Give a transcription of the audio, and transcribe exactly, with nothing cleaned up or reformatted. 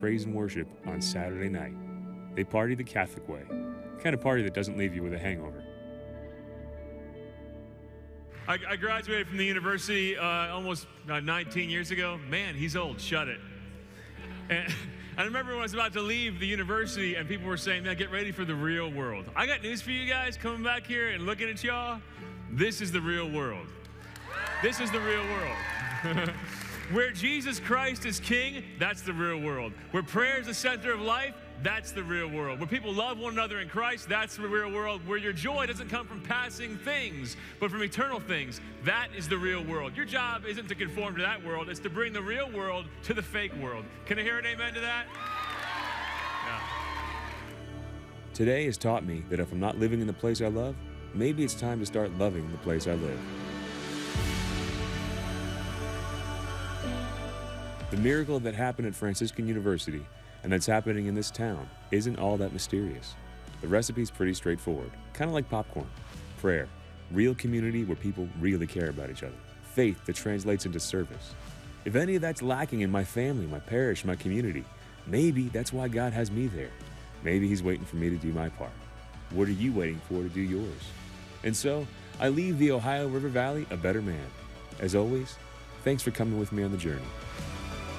praise and worship on Saturday night. They party the Catholic way, the kind of party that doesn't leave you with a hangover. I, I graduated from the university uh, almost uh, nineteen years ago. Man, he's old. Shut it. And I remember when I was about to leave the university and people were saying, man, get ready for the real world. I got news for you guys coming back here and looking at y'all. This is the real world. This is the real world. Where Jesus Christ is king, that's the real world. Where prayer is the center of life, that's the real world. Where people love one another in Christ, that's the real world. Where your joy doesn't come from passing things, but from eternal things, that is the real world. Your job isn't to conform to that world, it's to bring the real world to the fake world. Can I hear an amen to that? Yeah. Today has taught me that if I'm not living in the place I love, maybe it's time to start loving the place I live. The miracle that happened at Franciscan University and that's happening in this town isn't all that mysterious. The recipe's pretty straightforward, kind of like popcorn. Prayer, real community where people really care about each other. Faith that translates into service. If any of that's lacking in my family, my parish, my community, maybe that's why God has me there. Maybe He's waiting for me to do my part. What are you waiting for to do yours? And so, I leave the Ohio River Valley a better man. As always, thanks for coming with me on the journey.